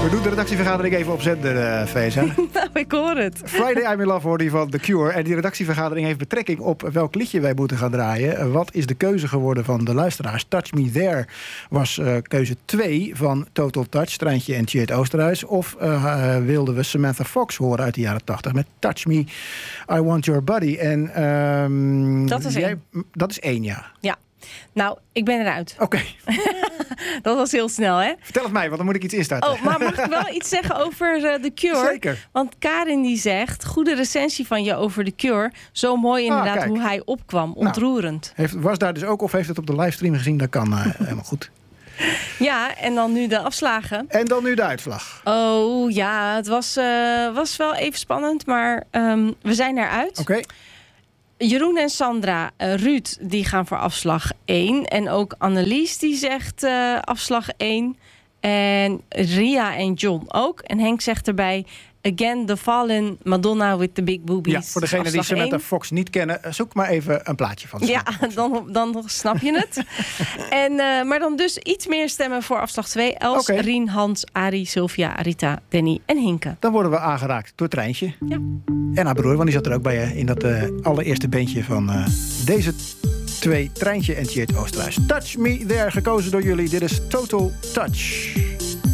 We doen de redactievergadering even op zender, Feza. Nou, ik hoor het. Friday I'm in Love hoorde je van The Cure. En die redactievergadering heeft betrekking op welk liedje wij moeten gaan draaien. Wat is de keuze geworden van de luisteraars? Touch Me There was keuze 2 van Total Touch, Treintje en Tjeerd Oosterhuis. Of wilden we Samantha Fox horen uit de jaren 80 met Touch Me, I Want Your Body. En Dat is 1. Dat is 1, ja. Ja. Nou, ik ben eruit. Oké. Dat was heel snel, hè? Vertel het mij, want dan moet ik iets instarten. Oh, maar mag ik wel iets zeggen over The Cure? Zeker. Want Karin die zegt, goede recensie van je over The Cure. Zo mooi inderdaad hoe hij opkwam. Ontroerend. Was daar dus ook of heeft het op de livestream gezien? Dat kan helemaal goed. Ja, en dan nu de afslagen. En dan nu de uitslag. Oh ja, het was wel even spannend, maar we zijn eruit. Oké. Jeroen en Sandra, Ruud, die gaan voor afslag 1. En ook Annelies, die zegt afslag 1. En Ria en John ook. En Henk zegt erbij, Again, the Fallen Madonna with the Big Boobies. Ja, voor degenen die Samantha Fox niet kennen, zoek maar even een plaatje van. Ja, dan snap je het. Maar dan dus iets meer stemmen voor afslag 2. Els, Rien, Hans, Arie, Sylvia, Arita, Danny en Hinke. Dan worden we aangeraakt door Treintje. Ja. En haar broer, want die zat er ook bij in dat allereerste bandje van deze 2, Treintje en Tjeerd Oosterhuis. Touch Me There, gekozen door jullie. Dit is Total Touch.